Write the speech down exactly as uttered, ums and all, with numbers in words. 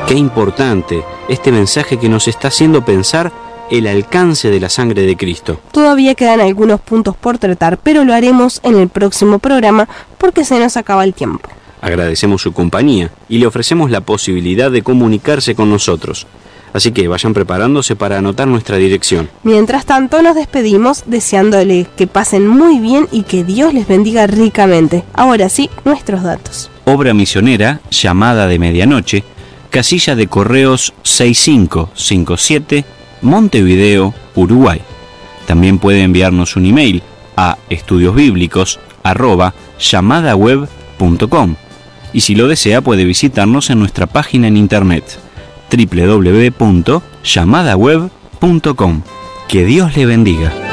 Qué importante este mensaje que nos está haciendo pensar el alcance de la sangre de Cristo. Todavía quedan algunos puntos por tratar, pero lo haremos en el próximo programa porque se nos acaba el tiempo. Agradecemos su compañía y le ofrecemos la posibilidad de comunicarse con nosotros. Así que vayan preparándose para anotar nuestra dirección. Mientras tanto, nos despedimos deseándoles que pasen muy bien y que Dios les bendiga ricamente. Ahora sí, nuestros datos. Obra misionera, Llamada de Medianoche, casilla de correos seis cinco cinco siete, Montevideo, Uruguay. También puede enviarnos un email a estudiosbíblicos arroba llamadaweb punto com y si lo desea puede visitarnos en nuestra página en internet doble u doble u doble u punto llamadaweb punto com. Que Dios le bendiga.